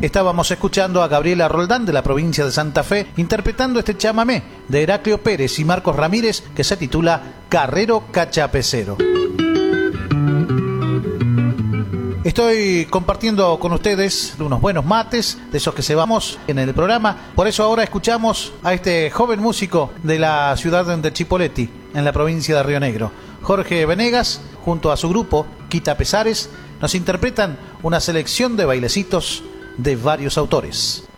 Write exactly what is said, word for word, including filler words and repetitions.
Estábamos escuchando a Gabriela Roldán de la provincia de Santa Fe interpretando este chamamé de Heraclio Pérez y Marcos Ramírez que se titula Carrero Cachapecero. Estoy compartiendo con ustedes unos buenos mates, de esos que se vamos en el programa. Por eso ahora escuchamos a este joven músico de la ciudad de Chipoleti, en la provincia de Río Negro. Jorge Venegas, junto a su grupo Quita Pesares, nos interpretan una selección de bailecitos de varios autores.